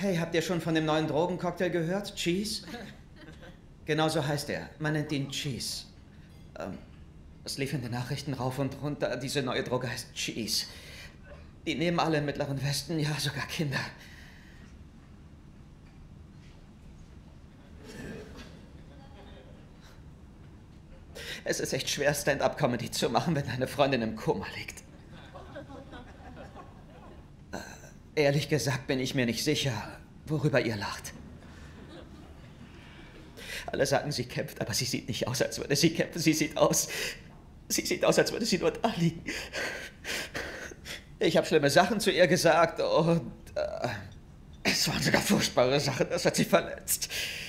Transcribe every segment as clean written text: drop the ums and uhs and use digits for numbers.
Hey, habt ihr schon von dem neuen Drogencocktail gehört? Cheese? Genau so heißt er. Man nennt ihn Cheese. Es lief in den Nachrichten rauf und runter. Diese neue Droge heißt Cheese. Die nehmen alle im Mittleren Westen, ja, sogar Kinder. Es ist echt schwer, Stand-up-Comedy zu machen, wenn deine Freundin im Koma liegt. Ehrlich gesagt bin ich mir nicht sicher, worüber ihr lacht. Alle sagen, sie kämpft, aber sie sieht nicht aus, als würde sie kämpfen. Sie sieht aus, als würde sie nur da liegen. Ich habe schlimme Sachen zu ihr gesagt und es waren sogar furchtbare Sachen. Das hat sie verletzt.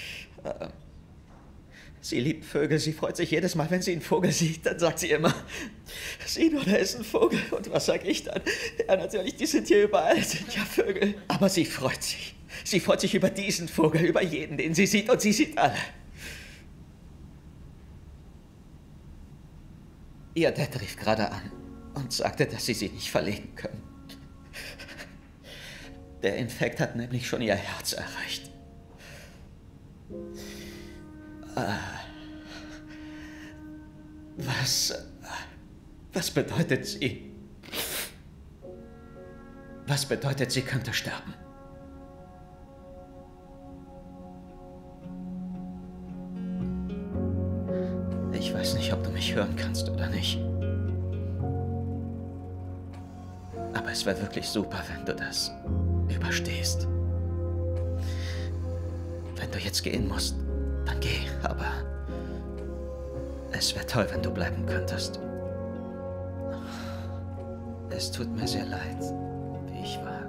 Sie liebt Vögel. Sie freut sich jedes Mal, wenn sie einen Vogel sieht. Dann sagt sie immer, sieh nur, da ist ein Vogel. Und was sag ich dann? Ja, natürlich, die sind hier überall. Das sind ja Vögel. Aber sie freut sich. Sie freut sich über diesen Vogel, über jeden, den sie sieht. Und sie sieht alle. Ihr Dad rief gerade an und sagte, dass sie nicht verlegen können. Der Infekt hat nämlich schon ihr Herz erreicht. Was bedeutet sie? Was bedeutet, sie könnte sterben? Ich weiß nicht, ob du mich hören kannst oder nicht. Aber es wäre wirklich super, wenn du das überstehst. Wenn du jetzt gehen musst, dann geh, aber es wäre toll, wenn du bleiben könntest. Es tut mir sehr leid, wie ich war.